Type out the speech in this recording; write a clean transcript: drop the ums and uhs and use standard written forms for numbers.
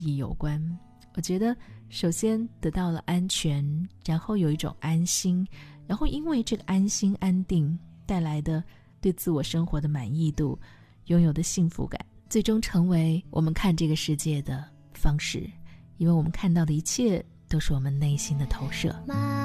意有关。我觉得首先得到了安全，然后有一种安心，然后因为这个安心安定带来的对自我生活的满意度，拥有的幸福感，最终成为我们看这个世界的方式，因为我们看到的一切都是我们内心的投射。